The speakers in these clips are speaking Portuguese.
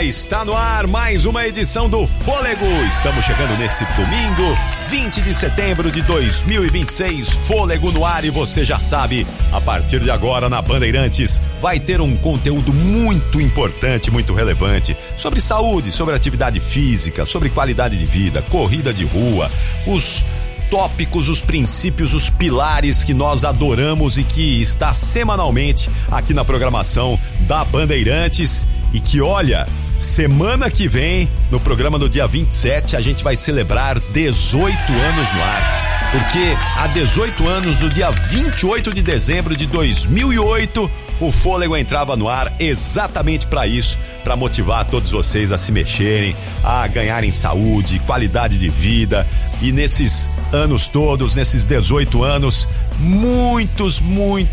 Olá, está no ar mais uma edição do Fôlego. Estamos chegando nesse domingo, 20 de setembro de 2026. Fôlego no ar e você já sabe, a partir de agora na Bandeirantes vai ter um conteúdo muito importante, muito relevante sobre saúde, sobre atividade física, sobre qualidade de vida, corrida de rua, os tópicos, os princípios, os pilares que nós adoramos e que está semanalmente aqui na programação da Bandeirantes. E que, olha, semana que vem, no programa do dia 27, a gente vai celebrar 18 anos no ar. Porque há 18 anos, no dia 28 de dezembro de 2008, o Fôlego entrava no ar exatamente para isso, para motivar todos vocês a se mexerem, a ganharem saúde, qualidade de vida. E nesses anos todos, nesses 18 anos, muitos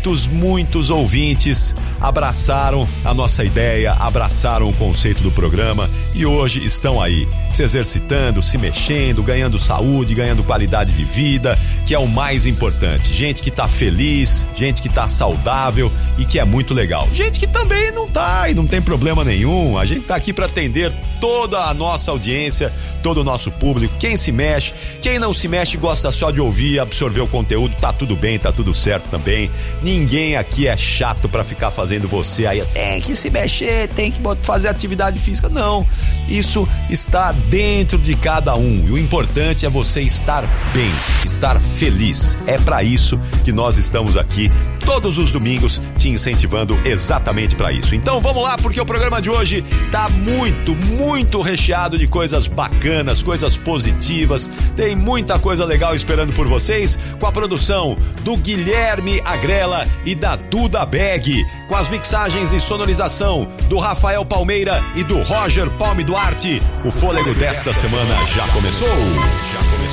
ouvintes abraçaram a nossa ideia, abraçaram o conceito do programa e hoje estão aí, se exercitando, se mexendo, ganhando saúde, ganhando qualidade de vida, que é o mais importante. Gente que tá feliz, gente que tá saudável e que é muito legal. Gente que também não tá e não tem problema nenhum. A gente tá aqui para atender toda a nossa audiência, todo o nosso público, quem se mexe, quem não se mexe gosta só de ouvir, absorver o conteúdo, tá tudo bem, tá tudo certo também. Ninguém aqui é chato pra ficar fazendo você aí, tem que se mexer, tem que fazer atividade física. Não, isso está dentro de cada um e o importante é você estar bem, estar feliz. É pra isso que nós estamos aqui todos os domingos te incentivando exatamente pra isso. Então vamos lá, porque o programa de hoje tá muito recheado de coisas bacanas, coisas positivas. Tem muita coisa legal esperando por vocês, com a produção do Guilherme Agrela e da Duda Beg, com as mixagens e sonorização do Rafael Palmeira e do Roger Palme Duarte. O Fôlego desta semana já começou.